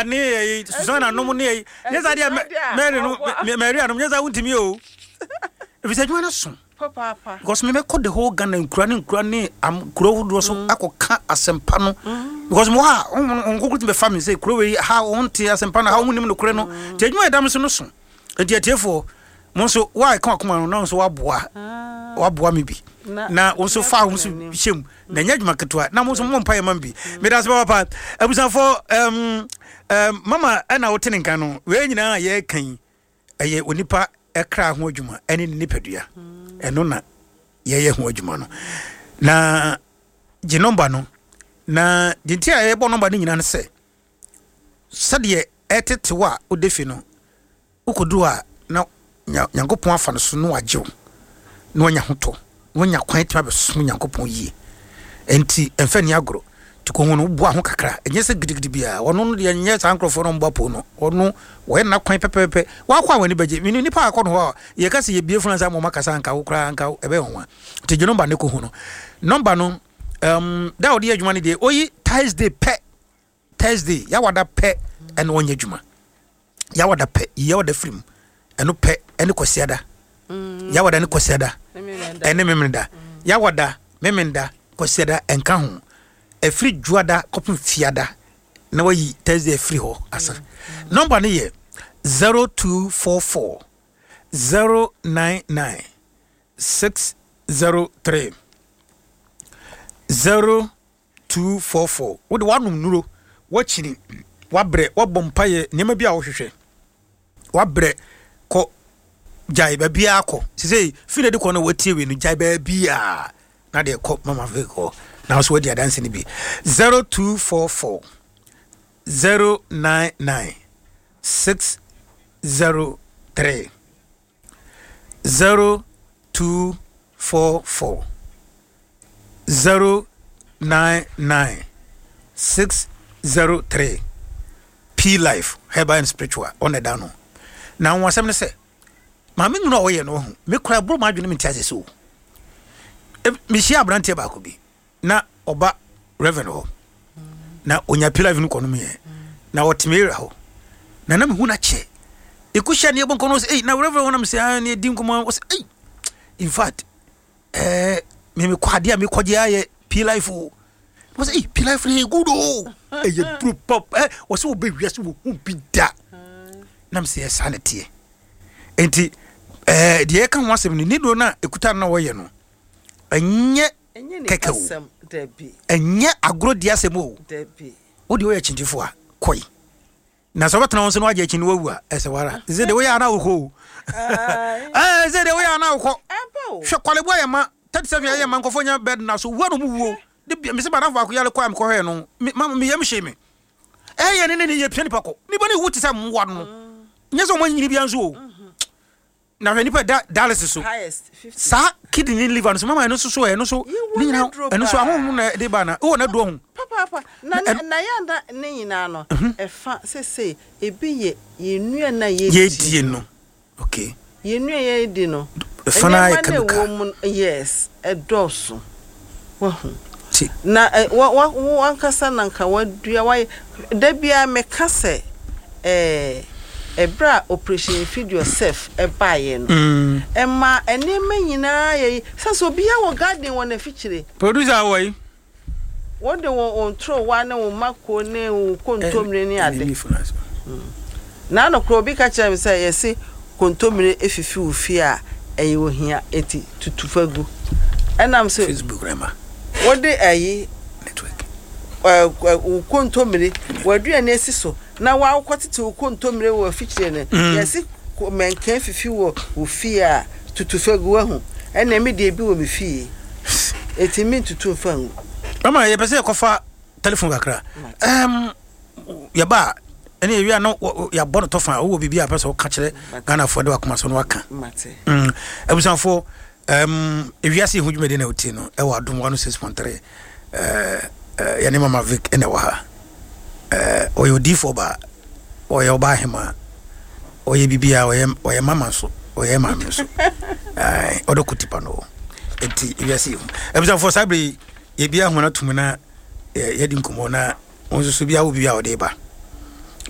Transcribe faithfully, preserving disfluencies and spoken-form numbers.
ne Susanna no mu ne nyeza dia Mary no Mary no nyeza wuntimi o if say you na so papa papa because me make the whole Ghana nkura ne nkura ne am kuro hudo so akoka asempa no because mo ha onkokuti be family say kuro we ha onte asempa no ha omunim no kure no ti adwuma edam so no so enti atiefo mo so why kan akoma no no so waboa waboa me bi na wo so fa wo so hyem na nya adwuma ketwa na mo so mo mpa yema bi me da so papa abusan for um um mama ana wo tene nkan no we nyina ye kan eye onipa ekra ho adwuma ene ne nipadua eno na ye ye ho adwuma no na je number no na dinti a ye bo number ni nyina ne se sade etete wa odefi no ukodu a na nyankopon afa no so no agyew no nya hoto no nya kwan tima be so nyankopon yi enti emfa ni agro tiko hono bo aho kakra enye se gidigidi bia wono no de nye sankrofo no mbapo no wono we na kwan pepepe wa kwa wani baje mini nipa akọ no ho ye ka se ye bie funa sa mo makasa nka wo kra nka ebe ho te je number ne ko hono number no um da odi adwuma ne de oyi Thursday pe Thursday ya wada pe ene onye adwuma ya wada pe ya wada film eno pe ene kwasiada ya wada ne kwasiada ene memenda ya wada memenda kwasiada enka ho a free juada kopin fiada na wayi Thursday free ho asa number ne ye zero two four four zero nine nine six zero three zero two four four what one nuro watching wabre wabompa ye nyema bia wo hwehwe wabre ko jai ba bia akọ say fi de ko no watie we no jai ba bia na de ko mama veko now so dia dance ni bi zero two four four zero nine nine six zero three zero two four four zero nine nine six zero three P Life Herbal and Spiritual on the down now one seven say mama no no ye no me kura bro ma dwene me tiase so me shia brante ba ko bi na oba reverend ho na onya P Life no kono me na otimira ho na na me hu na che ikushia ne bonko no say eh na reverend ho na me say na di nkomo o say eh in fact eh me me kwade a me kwaje aye P Life ho was eh P Life re good oh eh you group pop eh was so be wiase wo hu bi da na me say sanity enti eh de kan wasem ni do na ekuta na wo ye no enye kekeu debi enye agro dia asem o debi wo de wo ye chintifo a koi na so betena won so no age chin wawu a ese wara ze de wo ya na wo ko eh ze de wo ya na wo ko hwe kwale bo ya ma thirty-seven ya ma nkofo nya bed na so wo no mu wo de me se ba na fa ko yale kwa am ko hwe no mama me yam hye me eh ye ne ne ye piani pako ni bo ne wuti sa mo wa no nye so mo nyini bia nso o na when you dialysis so sa kidney liver so mama no so so e no so ni nyina e no so ahun na de ba na o na do ho papa papa na na yanda ne nyina no e fa se se e bi ye ye nua na ye ye die no okay ye nua ye di no fa na ye ka yes e doso wa hu na wa wa ankasa na nka wadua wa da bia me kase eh ebra operation feed yourself e baye no mm. Emma enema nyina ye saso bia wo garden wona fichire producer boy wo de wo on throw wa na wo mako ne wo kontomre ni ade na no kro bi ka chere say yesi kontomre efifi wo fi a eye wo hia eti tutufagu enam so Facebook rema wo de ayi network eh kontomre wadua na esi so na wa akwotete ukontomre wo fichire ne yesi menkan fifi wo ofi a tutufagu ahu ena me de bi wo me fie etimi tutufagu mama ye pese kofa telephone kakra em ya ba ene wi ana ya bono to fa wo bibia pese wo ka kire Ghana fo de wakoma so no waka mate mm ebusanfo em ewiase hujumede na oti no e wa adom one oh six point three eh ya ne mama Vic ene wa ha eh oyo difo ba oyo ba hema oye bibia oye oye mama so oye mama so ai odo kutipa no enti ewiase ebusanfo sabre ye bia hona tumuna ye di nkomo na onso so bia wo bibia wo de ba